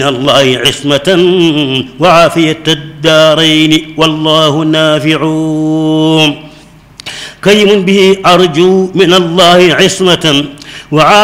الله عصمة وعافية الدارين والله نافع كريم به أرجو من الله عصمة